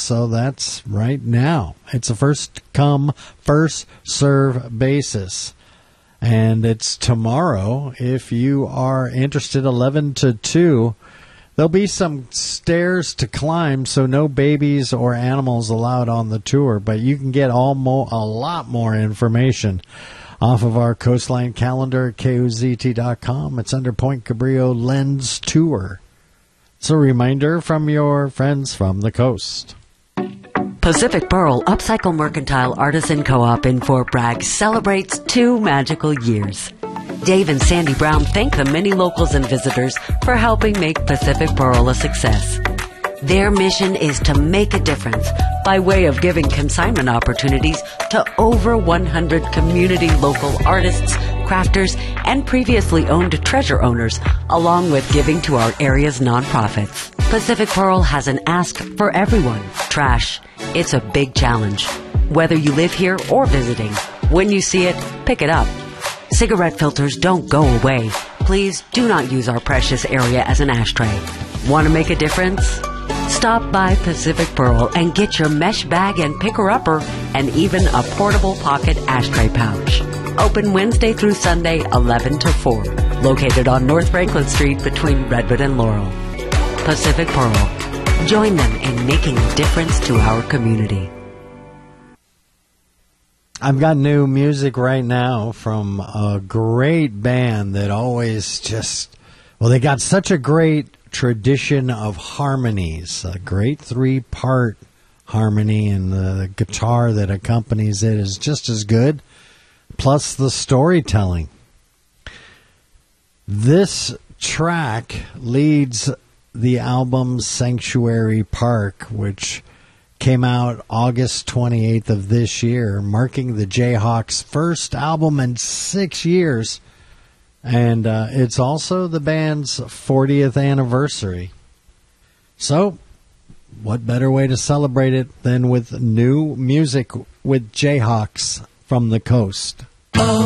so that's right now. It's a first-come, first-serve basis. And it's tomorrow. If you are interested, 11 to 2. There'll be some stairs to climb, so no babies or animals allowed on the tour. But you can get a lot more information off of our Coastline calendar at KOZT.com. It's under Point Cabrillo Lens Tour. It's a reminder from your friends from the coast. Pacific Pearl Upcycle Mercantile Artisan Co-op in Fort Bragg celebrates 2 magical years. Dave and Sandy Brown thank the many locals and visitors for helping make Pacific Pearl a success. Their mission is to make a difference by way of giving consignment opportunities to over 100 community local artists, crafters, and previously owned treasure owners, along with giving to our area's nonprofits. Pacific Pearl has an ask for everyone. Trash. It's a big challenge. Whether you live here or visiting, when you see it, pick it up. Cigarette filters don't go away. Please do not use our precious area as an ashtray. Want to make a difference? Stop by Pacific Pearl and get your mesh bag and picker-upper and even a portable pocket ashtray pouch. Open Wednesday through Sunday, 11 to 4. Located on North Franklin Street between Redwood and Laurel. Pacific Pearl. Join them in making a difference to our community. I've got new music right now from a great band that always they got such a great tradition of harmonies, a great 3-part harmony, and the guitar that accompanies it is just as good, plus the storytelling. This track leads the album Sanctuary Park, which came out August 28th of this year, marking the Jayhawks' first album in 6 years. And it's also the band's 40th anniversary. So, what better way to celebrate it than with new music with Jayhawks from the coast? Oh.